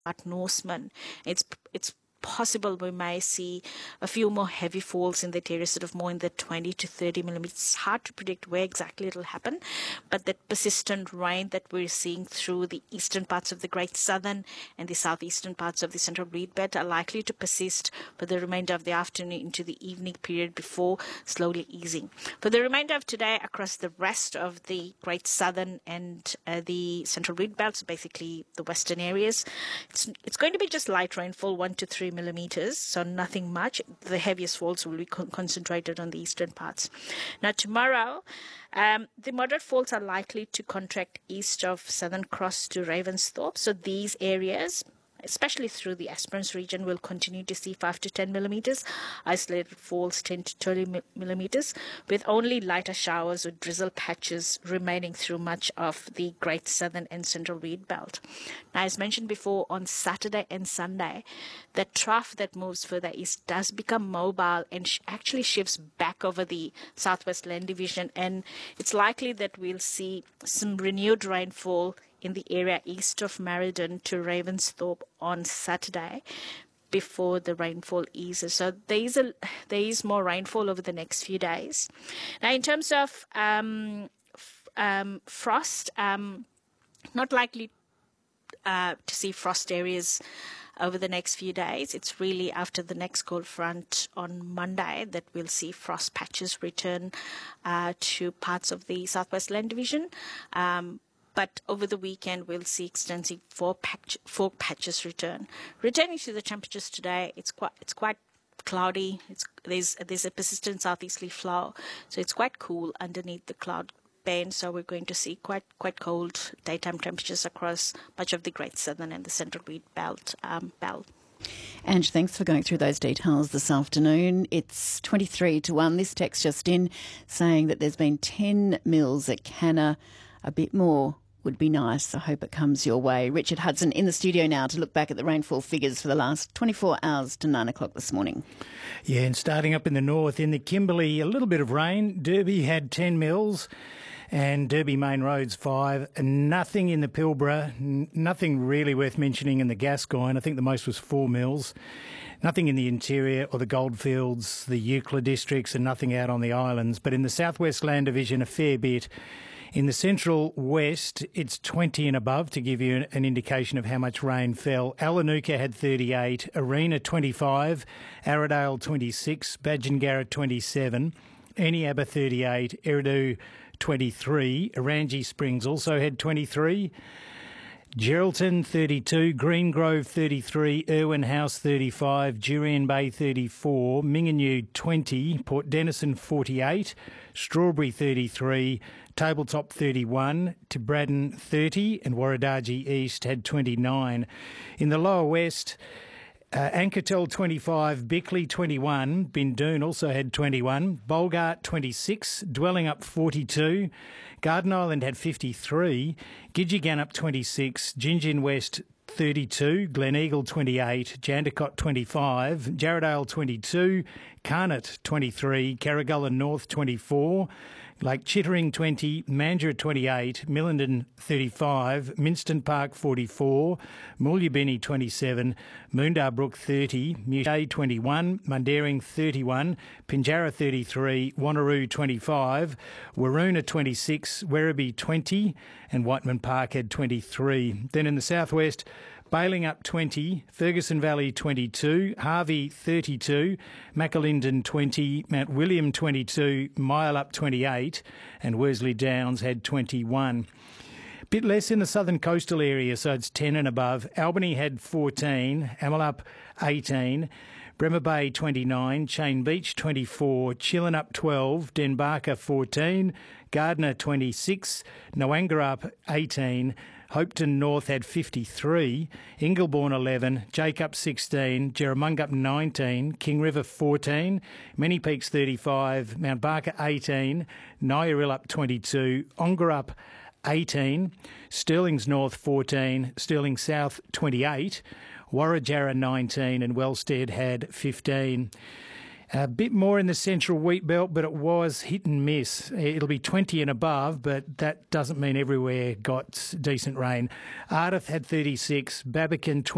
Norseman. It's possible we may see a few more heavy falls in that area, sort of more in the 20 to 30 millimeters. It's hard to predict where exactly it'll happen, but that persistent rain that we're seeing through the eastern parts of the Great Southern and the southeastern parts of the Central Reed Belt are likely to persist for the remainder of the afternoon into the evening period before slowly easing. For the remainder of today, across the rest of the Great Southern and the Central Reed Belt, so basically the western areas, it's going to be just light rainfall, 1 to 3 millimeters, so nothing much. The heaviest falls will be concentrated on the eastern parts. Now tomorrow, the moderate falls are likely to contract east of Southern Cross to Ravensthorpe, so these areas, especially through the Esperance region, will continue to see 5 to 10 millimeters. Isolated falls 10 to 30 millimeters, with only lighter showers or drizzle patches remaining through much of the Great Southern and Central Reed Belt. Now, as mentioned before, on Saturday and Sunday, the trough that moves further east does become mobile and actually shifts back over the Southwest Land Division, and it's likely that we'll see some renewed rainfall in the area east of Merredin to Ravensthorpe on Saturday before the rainfall eases. So there is more rainfall over the next few days. Now, in terms of frost, not likely to see frost areas over the next few days. It's really after the next cold front on Monday that we'll see frost patches return to parts of the Southwest Land Division. But over the weekend, we'll see extensive fog patches return. Returning to the temperatures today, it's quite cloudy. There's a persistent southeasterly flow, so it's quite cool underneath the cloud band. So we're going to see quite cold daytime temperatures across much of the Great Southern and the Central Reed Belt. Ange, thanks for going through those details this afternoon. It's 23 to 1. This text just in saying that there's been 10 mils at Canna. A bit more would be nice. I hope it comes your way. Richard Hudson in the studio now to look back at the rainfall figures for the last 24 hours to 9 o'clock this morning. Yeah, and starting up in the north, in the Kimberley, a little bit of rain. Derby had 10 mils and Derby Main Roads 5. Nothing in the Pilbara, nothing really worth mentioning in the Gascoyne. I think the most was 4 mils. Nothing in the interior or the Goldfields, the Euclid districts, and nothing out on the islands. But in the Southwest Land Division, a fair bit. In the Central West, it's 20 and above to give you an indication of how much rain fell. Alanuka had 38, Arena 25, Arrowdale 26, Badgingarra 27, Eneabba 38, Eridu 23, Orangi Springs also had 23, Geraldton 32, Green Grove 33, Irwin House 35, Jurien Bay 34, Mingenew 20, Port Denison 48, Strawberry 33, Tabletop 31, Tibradden 30 and Warradaji East had 29. In the Lower West, Ankertel 25, Bickley 21, Bindoon also had 21, Bulgart 26, Dwellingup 42, Garden Island had 53, Gidgegannup 26, Gingin West 32, Gleneagle 28, Jandakot 25, Jarrahdale 22, Carnot 23, Carragullen North 24, Lake Chittering 20, Mandurah 28, Millenden 35, Minston Park 44, Moolyabini 27, Moondar Brook 30, Mushay 21, Mundaring 31, Pinjarra 33, Wanneroo 25, Waroona 26, Werribee 20 and Whiteman Park had 23. Then in the southwest, Balingup 20, Ferguson Valley 22, Harvey 32, Macalinden 20, Mount William 22, Myalup 28 and Worsley Downs had 21. Bit less in the southern coastal area, so it's 10 and above. Albany had 14, Amalup 18, Bremer Bay 29, Chain Beach 24, Chillinup 12, Denbarker 14, Gardner 26, Noangarup 18, Hopeton North had 53, Ingleborn 11, Jacob 16, Jerramungup 19, King River 14, Many Peaks 35, Mount Barker 18, Nyarilup 22, Ongarup 18, Stirling's North 14, Stirling South 28, Warrajarra 19 and Wellstead had 15. A bit more in the central wheat belt, but it was hit and miss. It'll be 20 and above, but that doesn't mean everywhere got decent rain. Ardith had 36, Babacan